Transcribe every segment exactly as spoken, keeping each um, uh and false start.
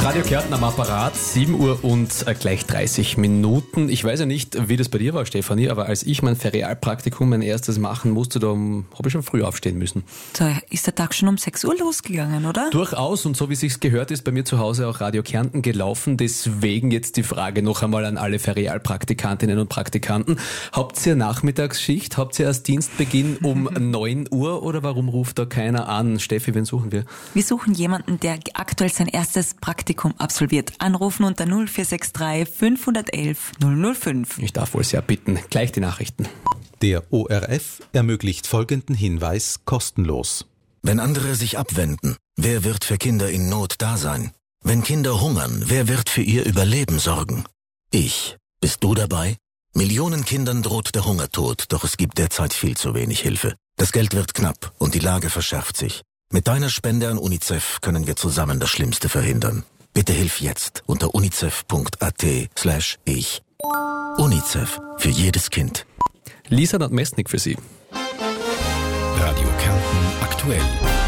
Radio Kärnten am Apparat, sieben Uhr und gleich dreißig Minuten. Ich weiß ja nicht, wie das bei dir war, Stefanie, aber als ich mein Ferialpraktikum, mein erstes machen musste, da habe ich schon früh aufstehen müssen. Da ist der Tag schon um sechs Uhr losgegangen, oder? Durchaus, und so wie es sich gehört, ist bei mir zu Hause auch Radio Kärnten gelaufen. Deswegen jetzt die Frage noch einmal an alle Ferialpraktikantinnen und Praktikanten. Habt ihr Nachmittagsschicht? Habt ihr erst Dienstbeginn um neun Uhr oder warum ruft da keiner an? Steffi, wen suchen wir? Wir suchen jemanden, der aktuell sein erstes Praktikum absolviert. Anrufen unter null vier sechs drei fünf eins eins null null fünf. Ich darf wohl sehr bitten. Gleich die Nachrichten. Der O R F ermöglicht folgenden Hinweis kostenlos. Wenn andere sich abwenden, wer wird für Kinder in Not da sein? Wenn Kinder hungern, wer wird für ihr Überleben sorgen? Ich. Bist du dabei? Millionen Kindern droht der Hungertod, doch es gibt derzeit viel zu wenig Hilfe. Das Geld wird knapp und die Lage verschärft sich. Mit deiner Spende an UNICEF können wir zusammen das Schlimmste verhindern. Bitte hilf jetzt unter unicef.at slash ich. UNICEF für jedes Kind. Lisa Nadmesnik für Sie. Radio Kärnten aktuell.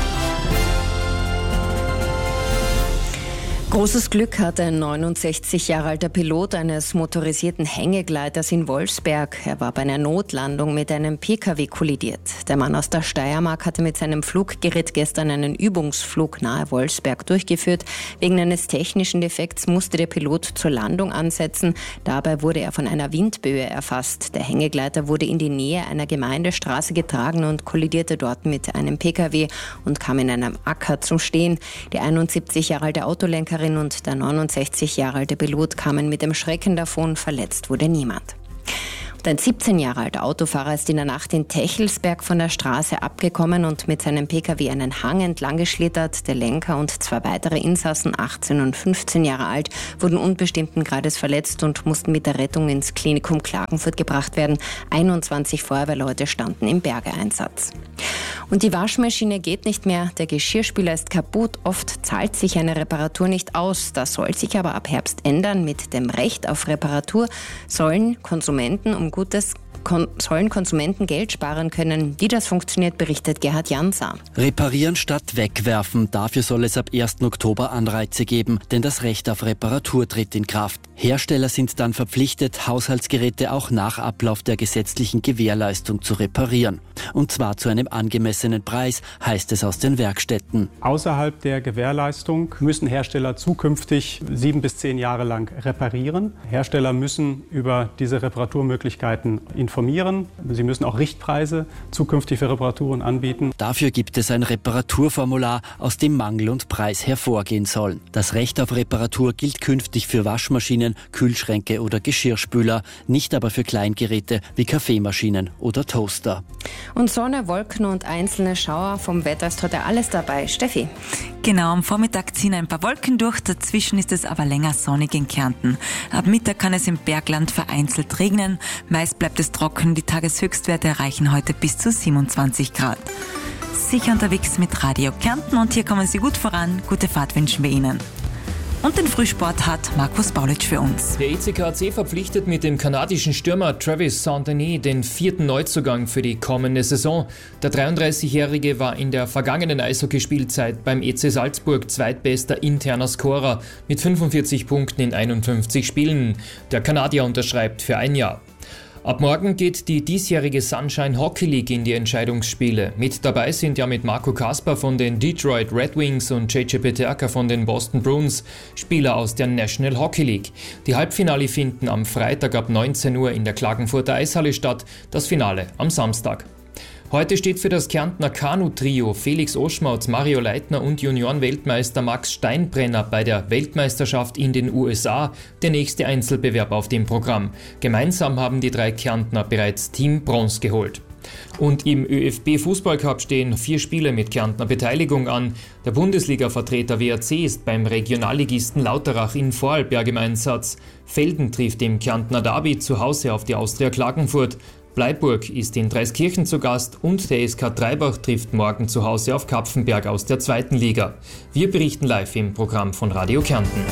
Großes Glück hatte ein neunundsechzig Jahre alter Pilot eines motorisierten Hängegleiters in Wolfsberg. Er war bei einer Notlandung mit einem P K W kollidiert. Der Mann aus der Steiermark hatte mit seinem Fluggerät gestern einen Übungsflug nahe Wolfsberg durchgeführt. Wegen eines technischen Defekts musste der Pilot zur Landung ansetzen. Dabei wurde er von einer Windböe erfasst. Der Hängegleiter wurde in die Nähe einer Gemeindestraße getragen und kollidierte dort mit einem P K W und kam in einem Acker zum Stehen. Die einundsiebzig Jahre alte Autolenkerin und der neunundsechzig Jahre alte Pilot kamen mit dem Schrecken davon, verletzt wurde niemand. Und ein siebzehn Jahre alter Autofahrer ist in der Nacht in Techelsberg von der Straße abgekommen und mit seinem P K W einen Hang entlang geschlittert. Der Lenker und zwei weitere Insassen, achtzehn und fünfzehn Jahre alt, wurden unbestimmten Grades verletzt und mussten mit der Rettung ins Klinikum Klagenfurt gebracht werden. einundzwanzig Feuerwehrleute standen im Bergeeinsatz. Und die Waschmaschine geht nicht mehr, der Geschirrspüler ist kaputt, oft zahlt sich eine Reparatur nicht aus. Das soll sich aber ab Herbst ändern. Mit dem Recht auf Reparatur sollen Konsumenten um gutes Kon- sollen Konsumenten Geld sparen können. Wie das funktioniert, berichtet Gerhard Jansa. Reparieren statt wegwerfen. Dafür soll es ab ersten Oktober Anreize geben, denn das Recht auf Reparatur tritt in Kraft. Hersteller sind dann verpflichtet, Haushaltsgeräte auch nach Ablauf der gesetzlichen Gewährleistung zu reparieren. Und zwar zu einem angemessenen Preis, heißt es aus den Werkstätten. Außerhalb der Gewährleistung müssen Hersteller zukünftig sieben bis zehn Jahre lang reparieren. Hersteller müssen über diese Reparaturmöglichkeiten informieren. informieren. Sie müssen auch Richtpreise zukünftig für Reparaturen anbieten. Dafür gibt es ein Reparaturformular, aus dem Mangel und Preis hervorgehen sollen. Das Recht auf Reparatur gilt künftig für Waschmaschinen, Kühlschränke oder Geschirrspüler, nicht aber für Kleingeräte wie Kaffeemaschinen oder Toaster. Und Sonne, Wolken und einzelne Schauer, vom Wetter ist heute alles dabei. Steffi? Genau, am Vormittag ziehen ein paar Wolken durch, dazwischen ist es aber länger sonnig in Kärnten. Ab Mittag kann es im Bergland vereinzelt regnen, meist bleibt es trocken, die Tageshöchstwerte erreichen heute bis zu siebenundzwanzig Grad. Sicher unterwegs mit Radio Kärnten und hier kommen Sie gut voran, gute Fahrt wünschen wir Ihnen. Und den Frühsport hat Markus Baulitsch für uns. Der E C K A C verpflichtet mit dem kanadischen Stürmer Travis Saint-Denis den vierten Neuzugang für die kommende Saison. Der dreiunddreißigjährige war in der vergangenen Eishockeyspielzeit beim E C Salzburg zweitbester interner Scorer mit fünfundvierzig Punkten in einundfünfzig Spielen. Der Kanadier unterschreibt für ein Jahr. Ab morgen geht die diesjährige Sunshine Hockey League in die Entscheidungsspiele. Mit dabei sind ja mit Marco Kasper von den Detroit Red Wings und J J Peterka von den Boston Bruins Spieler aus der National Hockey League. Die Halbfinale finden am Freitag ab neunzehn Uhr in der Klagenfurter Eishalle statt, das Finale am Samstag. Heute steht für das Kärntner Kanu-Trio Felix Oschmautz, Mario Leitner und Junioren-Weltmeister Max Steinbrenner bei der Weltmeisterschaft in den U S A der nächste Einzelbewerb auf dem Programm. Gemeinsam haben die drei Kärntner bereits Team Bronze geholt. Und im ÖFB Fußballcup stehen vier Spiele mit Kärntner Beteiligung an. Der Bundesliga-Vertreter W A C ist beim Regionalligisten Lauterach in Vorarlberg im Einsatz. Velden trifft im Kärntner Derby zu Hause auf die Austria Klagenfurt. Bleiburg ist in Dreiskirchen zu Gast und der S K Treibach trifft morgen zu Hause auf Kapfenberg aus der zweiten Liga. Wir berichten live im Programm von Radio Kärnten.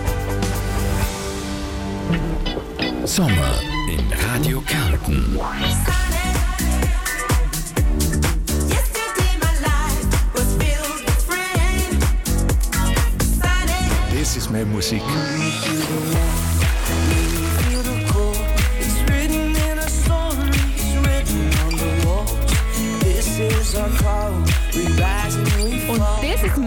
Sommer in Radio Kärnten. This is mehr Musik. Und das ist